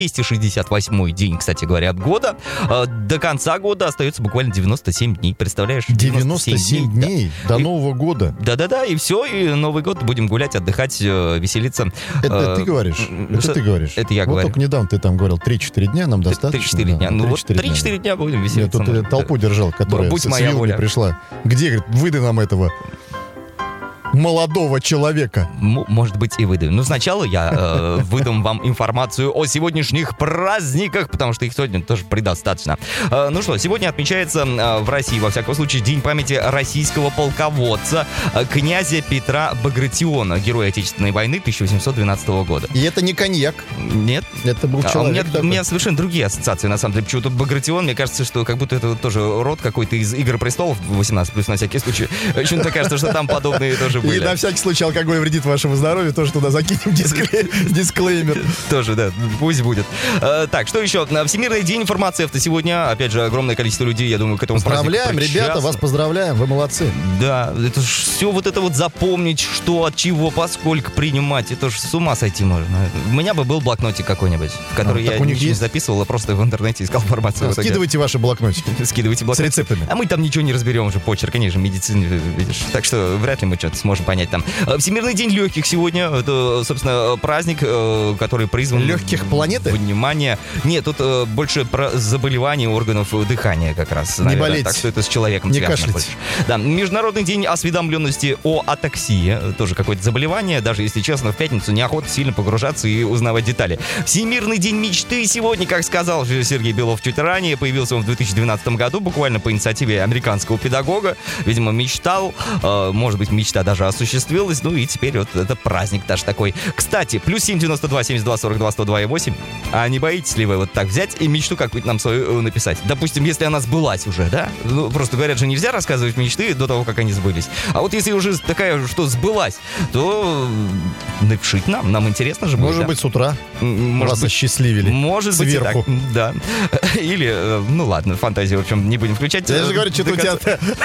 268-й день, кстати говоря, от года. До конца года остается буквально 97 дней. Представляешь? 97 дней до Нового года. Да-да-да, и все, и Новый год будем гулять, отдыхать, веселиться. Это ты говоришь? Это ты говоришь? Это я говорю. Вот только недавно ты там говорил, 3-4 дня нам достаточно. 3-4 дня. Ну вот 3-4 дня будем веселиться. Я тут толпу держал, которая будь с моя вилами воля. пришла. Где, говорит, выдай нам этого молодого человека. Может быть, и выдаю. Но сначала я выдам вам информацию о сегодняшних праздниках, потому что их сегодня тоже предостаточно. Ну что, сегодня отмечается в России, во всяком случае, День памяти российского полководца князя Петра Багратиона, героя Отечественной войны 1812 года. И это не коньяк. Нет. Это был человек. У меня совершенно другие ассоциации, на самом деле. Почему-то Багратион, мне кажется, что как будто это тоже род какой-то из «Игр престолов» 18+, на всякий случай. Почему-то кажется, что там подобные тоже были. И на всякий случай алкоголь вредит вашему здоровью, тоже туда закинем дисклеймер. Тоже, да, пусть будет. Так, что еще? Всемирный день фармацевта сегодня. Опять же, огромное количество людей, я думаю, к этому поздравляем, ребята, вас поздравляем, вы молодцы. Да, это ж все вот это вот запомнить, что от чего, поскольку принимать, это ж с ума сойти можно. У меня бы был блокнотик какой-нибудь, в который я ничего не записывал, а просто в интернете искал информацию. Скидывайте ваши блокнотики. Скидывайте блокнотики. С рецептами. А мы там ничего не разберем уже, почерк, конечно, медицины, видишь. Так что вряд ли мы что-то сможем понять там. Всемирный день легких сегодня. Это, собственно, праздник, который призван... Легких планеты? Внимание. Нет, тут больше про заболевания органов дыхания как раз. Не наверное. болеть. Так что это с человеком не связано кашлять. больше. Да, Международный день осведомленности о атаксии. Тоже какое-то заболевание. Даже, если честно, в пятницу неохота сильно погружаться и узнавать детали. Всемирный день мечты сегодня, как сказал Сергей Белов чуть ранее. Появился он в 2012 году, буквально по инициативе американского педагога. Видимо, мечтал. Может быть, мечта даже осуществилась. Ну и теперь вот это праздник даже такой. Кстати, +7 92 72 42 102,8. А не боитесь ли вы вот так взять и мечту какую-то нам свою написать? Допустим, если она сбылась уже, да? Ну, просто говорят же, нельзя рассказывать мечты до того, как они сбылись. А вот если уже такая, что сбылась, то напишите нам интересно же будет. Может быть, с утра вас осчастливили. Может быть, сверху. И так, да. Или, ну ладно, фантазию, в общем, не будем включать. Я же говорю, что-то у тебя...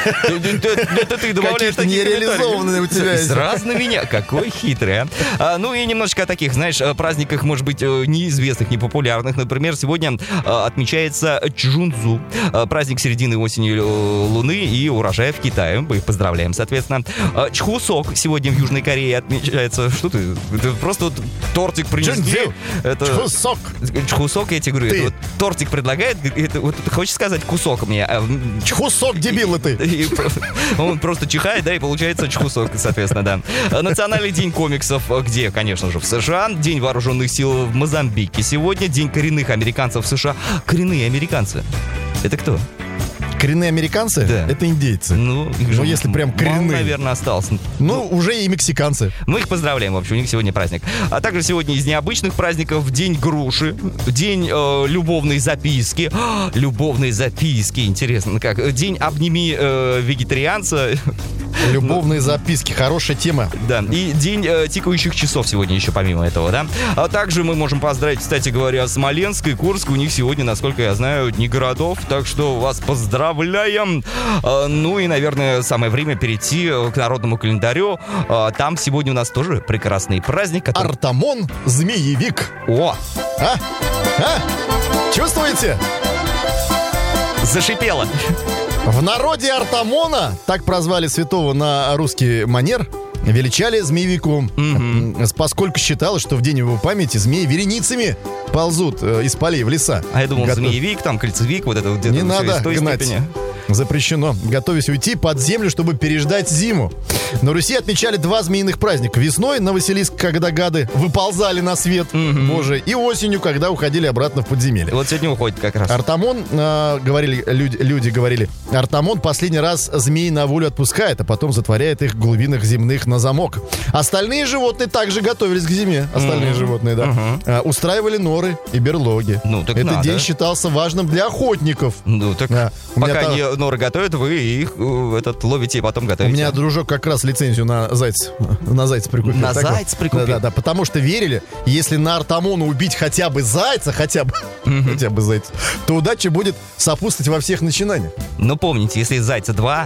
Это ты добавляешь такие нереализованные у тебя. Сразу на меня. Какой хитрый, а. Ну и немножечко о таких, знаешь, праздниках, может быть, неизвестных, непопулярных. Например, сегодня отмечается Чжунцзу. Праздник середины осени Луны и урожая в Китае. Мы их поздравляем, соответственно. Чхусок сегодня в Южной Корее отмечается. Что ты? Это просто вот тортик принесли. Это... Чхусок. Чхусок, я тебе говорю. Это вот тортик предлагает. Это, вот, хочешь сказать кусок мне? Чхусок, дебил ты. Он просто чихает, да, и получается чхусок, соответственно, да. Национальный день комиксов, где, конечно же, в США. День вооруженных сил в Мозамбике. Сегодня день коренных американцев в США. Коренные американцы. Это кто? Коренные американцы? Да. Это индейцы. Ну, их же если прям коренные. Мало, наверное, осталось. Ну, уже и мексиканцы. Мы их поздравляем, в общем, у них сегодня праздник. А также сегодня из необычных праздников день груши, день любовной записки. Любовные записки, интересно, как? День обними вегетарианца. Любовные записки, хорошая тема. Да, и день тикающих часов сегодня еще помимо этого, да. А также мы можем поздравить, кстати говоря, Смоленск и Курск. У них сегодня, насколько я знаю, дни городов, так что вас поздравляем. Ну и, наверное, самое время перейти к народному календарю. Там сегодня у нас тоже прекрасный праздник, который... Артамон Змеевик. О! Чувствуете? Зашипело. В народе Артамона, так прозвали святого на русский манер, величали змеевиком, поскольку считалось, что в день его памяти змеи вереницами ползут из полей в леса. А я думал, змеевик, там, кольцевик, вот это вот где-то. Не надо гнать. Степени. Запрещено. Готовясь уйти под землю, чтобы переждать зиму. На Руси отмечали 2 змеиных праздника. Весной на Василиск, когда гады выползали на свет Божий, и осенью, когда уходили обратно в подземелье. Вот сегодня уходит как раз. Артамон, говорили люди говорили, Артамон последний раз змей на волю отпускает, а потом затворяет их в глубинах земных на замок. Остальные животные также готовились к зиме. Остальные животные, да. Устраивали норы и берлоги. Ну, так Этот надо. день считался важным для охотников. Ну, так пока они норы готовят, вы их ловите и потом готовите. У меня дружок как раз лицензию на зайца прикупил. На зайца прикупил? Да, потому что верили, если на Артамона убить хотя бы зайца, хотя бы зайца, то удача будет сопутствовать во всех начинаниях. Но помните, если зайца 2,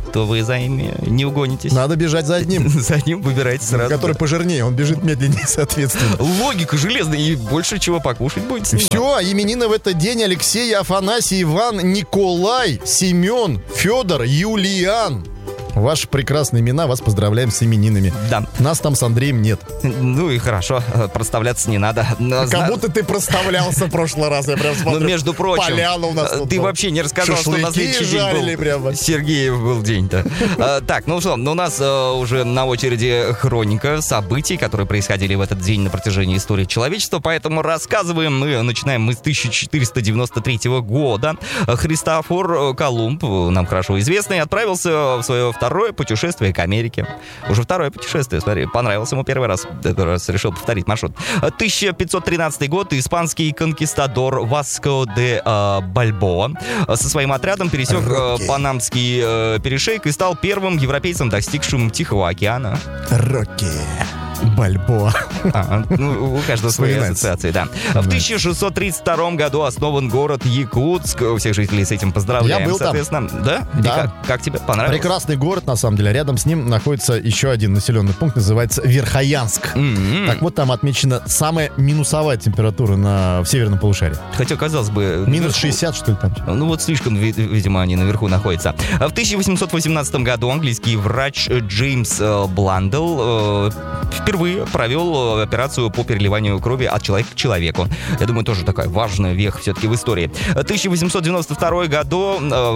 то вы за ими не угонитесь. Надо бежать за одним. За одним выбирайте сразу. Который пожирнее, он бежит медленнее, соответственно. Логика железная, и больше чего покушать будет с ним. Все, именины в этот день: Алексей, Афанасий, Иван, Николай, Семен, Федор, Юлиан. Ваши прекрасные имена, вас поздравляем с именинами. Да. Нас там с Андреем нет. Ну и хорошо, проставляться не надо. Как будто ты проставлялся в прошлый раз, я прям смотрю. Ну, между прочим, поляна у нас ты вообще не рассказал, что на следующий день был. Прямо. Сергеев был день-то. Так, ну что, у нас уже на очереди хроника событий, которые происходили в этот день на протяжении истории человечества, поэтому рассказываем мы, начинаем мы с 1493 года. Христофор Колумб, нам хорошо известный, отправился в свое второе путешествие к Америке. Уже второе путешествие, смотри, понравился ему первый раз решил повторить маршрут. 1513 год, испанский конкистадор Васко де Бальбоа со своим отрядом пересек Панамский перешейк и стал первым европейцем, достигшим Тихого океана. Рокки Бальбоа. Ну, у каждого свои ассоциации, да. В 1632 году основан город Якутск. Всех жителей с этим поздравляем. Я был соответственно. там. Да? Да. Как тебе понравилось? Прекрасный город, на самом деле. Рядом с ним находится еще один населенный пункт, называется Верхоянск. Так вот, там отмечена самая минусовая температура в северном полушарии. Хотя, казалось бы... Минус 60, что ли, там? Ну вот слишком, видимо, они наверху находятся. В 1818 году английский врач Джеймс Бландел впервые провел операцию по переливанию крови от человека к человеку. Я думаю, тоже такая важная веха все-таки в истории. В 1892 году,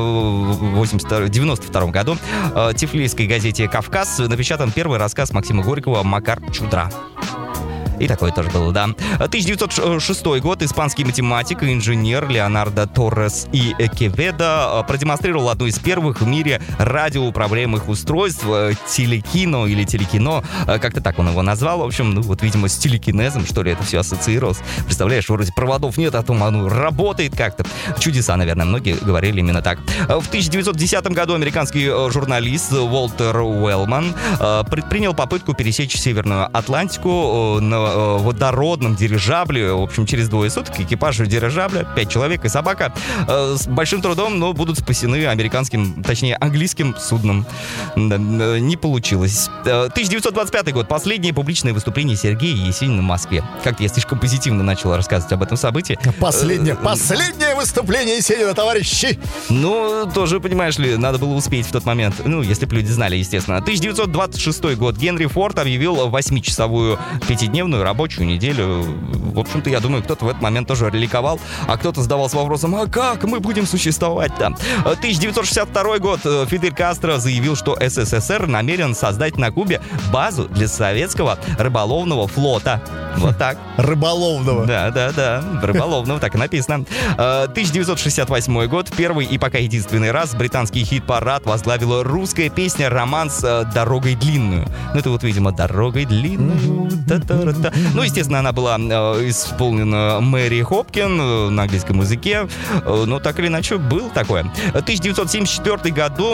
в 92 году в тифлисской газете «Кавказ» напечатан первый рассказ Максима Горького «Макар Чудра». И такое тоже было, да. 1906 год. Испанский математик и инженер Леонардо Торрес и Кеведо продемонстрировал одно из первых в мире радиоуправляемых устройств телекино или телекино. Как-то так он его назвал. В общем, ну вот, видимо, с телекинезом, что ли, это все ассоциировалось. Представляешь, вроде проводов нет, а то оно работает как-то. Чудеса, наверное, многие говорили именно так. В 1910 году американский журналист Уолтер Уэллман предпринял попытку пересечь Северную Атлантику на водородном дирижабле. В общем, через 2 суток экипаж дирижабля, 5 человек и собака, с большим трудом, но будут спасены американским, точнее, английским судном. Не получилось. 1925 год. Последнее публичное выступление Сергея Есенина в Москве. Как-то я слишком позитивно начал рассказывать об этом событии. Последнее выступление Есенина, товарищи! Ну, тоже, понимаешь ли, надо было успеть в тот момент. Ну, если бы люди знали, естественно. 1926 год. Генри Форд объявил 8-часовую 5-дневную рабочую неделю. В общем-то, я думаю, кто-то в этот момент тоже ликовал, а кто-то задавался вопросом, а как мы будем существовать там? 1962 год. Фидель Кастро заявил, что СССР намерен создать на Кубе базу для советского рыболовного флота. Вот так. Рыболовного. Да. Рыболовного, так и написано. 1968 год. Первый и пока единственный раз британский хит-парад возглавила русская песня «Романс дорогой длинную». Ну, это вот, видимо, «Дорогой длинную». Ну, естественно, она была исполнена Мэри Хопкин на английском языке. Но так или иначе, было такое. 1974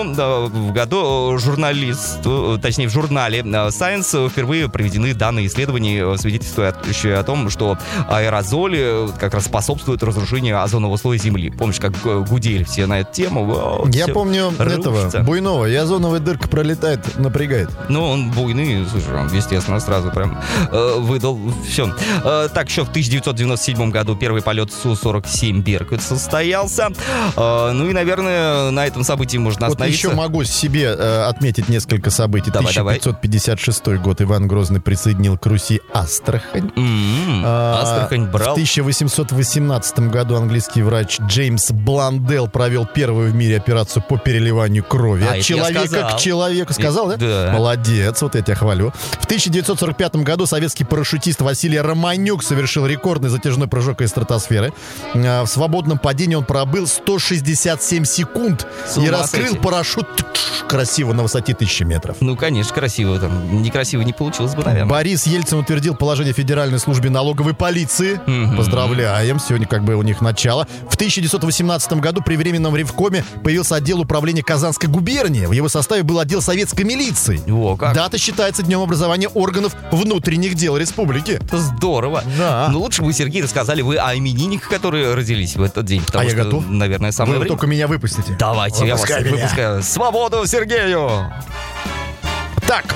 году журналист, точнее, в журнале Science впервые проведены данные исследования, свидетельствующие о том, что аэрозоли как раз способствуют разрушению озонового слоя Земли. Помнишь, как гудели все на эту тему? Я помню этого, Буйнова, и озоновая дырка пролетает, напрягает. Ну, он буйный, слушай, он, естественно, сразу прям выдал все. Так, еще в 1997 году первый полет Су-47 «Беркут» состоялся. Ну и, наверное, на этом событии можно остановиться. Вот еще могу себе отметить несколько событий. Давай. 1556 год. Иван Грозный присоединил к Руси Астрахань. Астрахань брал. В 1818 году английский врач Джеймс Бландел провел первую в мире операцию по переливанию крови от человека к человеку. Сказал, да? Да. Молодец, вот я тебя хвалю. В 1945 году советский парашютист Василий Романюк совершил рекордный затяжной прыжок из стратосферы. В свободном падении он пробыл 167 секунд и раскрыл парашют красиво на высоте 1000 метров. Ну, конечно, красиво. Там некрасиво не получилось бы, наверное. Борис Ельцин утвердил положение Федеральной службе налоговой полиции. Поздравляем, сегодня как бы у них начало. В 1918 году при Временном ревкоме появился отдел управления Казанской губернии. В его составе был отдел советской милиции. О, как? Дата считается днем образования органов внутренних дел республики. республики. Это здорово. Да. Но лучше бы, Сергей, рассказали вы о именинниках, которые родились в этот день. Потому я что, готов. наверное, самое Вы время. только меня выпустите. Давайте, я вас Выпускай меня. выпускаю. Свободу Сергею! Так,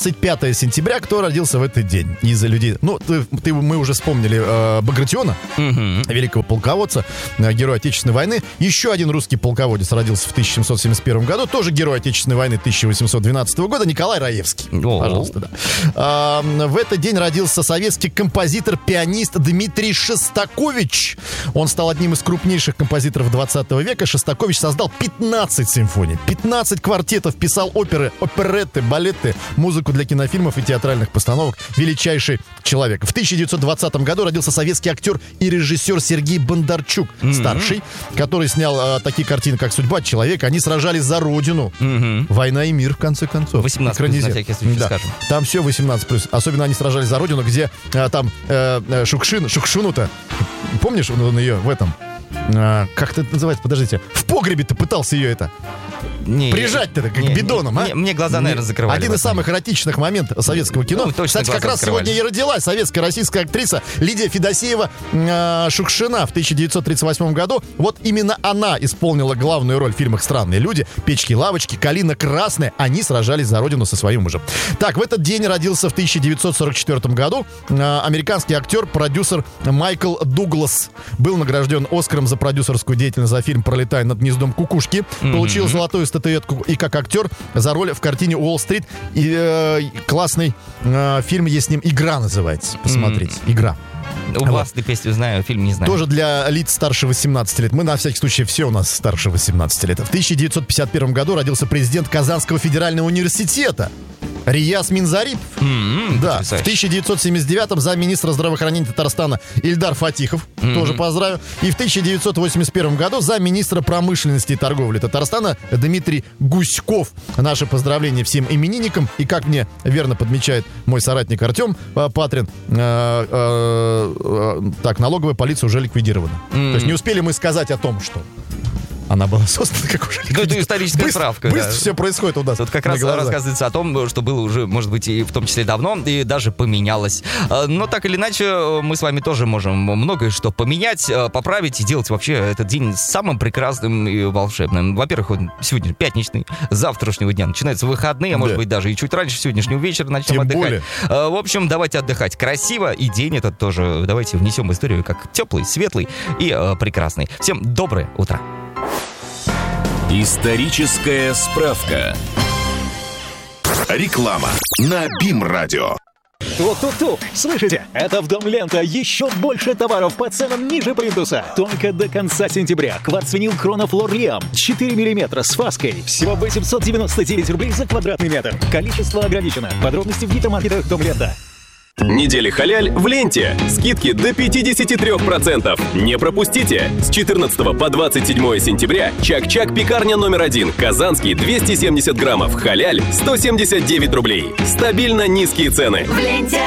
25 сентября, кто родился в этот день из людей? Ну, мы уже вспомнили Багратиона, великого полководца, героя Отечественной войны. Еще один русский полководец родился в 1771 году, тоже герой Отечественной войны 1812 года, Николай Раевский. Пожалуйста, да. В этот день родился советский композитор-пианист Дмитрий Шостакович. Он стал одним из крупнейших композиторов 20 века. Шостакович создал 15 симфоний, 15 квартетов, писал оперы, оперетты, балеты, музыку для кинофильмов и театральных постановок. Величайший человек. В 1920 году родился советский актер и режиссер Сергей Бондарчук, старший, который снял такие картины, как «Судьба человека». Они сражались за родину. «Война и мир», в конце концов. 18+, на всякий случай скажем. Там все 18+. Особенно они сражались за родину, где там Шукшину-то, помнишь он ее в этом? Как это называется? Подождите. В погребе-то пытался ее прижать-то как бидоном, а? Мне глаза, наверное, закрывали. Один из самых эротичных моментов советского кино. Кстати, как раз сегодня и родилась советская российская актриса Лидия Федосеева Шукшина в 1938 году. Вот именно она исполнила главную роль в фильмах «Странные люди», «Печки-лавочки», «Калина красная». Они сражались за родину со своим мужем. Так, в этот день родился в 1944 году американский актер, продюсер Майкл Дуглас. Был награжден Оскаром за продюсерскую деятельность за фильм «Пролетая над гнездом кукушки». Получил золотую статуэтку и как актер за роль в картине «Уолл-стрит». И классный фильм есть с ним, «Игра» называется. Посмотрите, «Игра». У вас песню знаю, фильм не знаю. Тоже для лиц старше 18 лет. Мы, на всякий случай, все у нас старше 18 лет. В 1951 году родился президент Казанского федерального университета Рияз Минзарипов. Да. В 1979-м замминистра здравоохранения Татарстана Ильдар Фатихов. Тоже поздравим. И в 1981 году замминистра промышленности и торговли Татарстана Дмитрий Гуськов. Наше поздравление всем именинникам. И, как мне верно подмечает мой соратник Артем Патрин, так, налоговая полиция уже ликвидирована. То есть не успели мы сказать о том, что она была создана, как уже ликвидирована. Это историческая справка. Быстро все происходит у нас. Тут как раз рассказывается о том, что было уже, может быть, и в том числе давно, и даже поменялось. Но так или иначе, мы с вами тоже можем многое что поменять, поправить и делать вообще этот день самым прекрасным и волшебным. Во-первых, он сегодня пятничный, с завтрашнего дня начинаются выходные, а может быть даже и чуть раньше сегодняшнего вечера начнем отдыхать. В общем, давайте отдыхать красиво, и день этот тоже давайте внесем в историю как теплый, светлый и прекрасный. Всем доброе утро. Историческая справка. Реклама на БИМ-радио. Тук-тук-тук! Слышите? Это в Дом Лента еще больше товаров по ценам ниже плинтуса. Только до конца сентября. Кварцвинил Хронофлор Лиам 4 мм с фаской. Всего 899 рублей за квадратный метр. Количество ограничено. Подробности в гипермаркетах Дом Лента. Неделя халяль в ленте. Скидки до 53%. Не пропустите. С 14 по 27 сентября Чак-Чак пекарня номер 1. Казанский 270 граммов. Халяль 179 рублей. Стабильно низкие цены. В ленте.